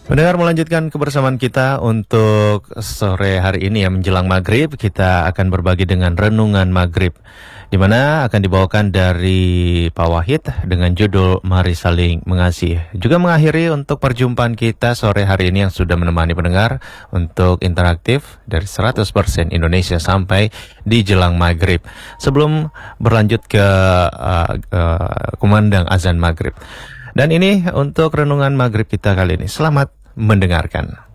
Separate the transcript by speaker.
Speaker 1: Mendengar melanjutkan kebersamaan kita untuk sore hari ini ya, menjelang maghrib kita akan berbagi dengan renungan maghrib, di mana akan dibawakan dari Pak Wahid dengan judul Mari Saling Mengasihi. Juga mengakhiri untuk perjumpaan kita sore hari ini yang sudah menemani pendengar untuk interaktif dari 100% Indonesia sampai di jelang maghrib. Sebelum berlanjut ke kumandang azan maghrib. Dan ini untuk renungan maghrib kita kali ini. Selamat mendengarkan.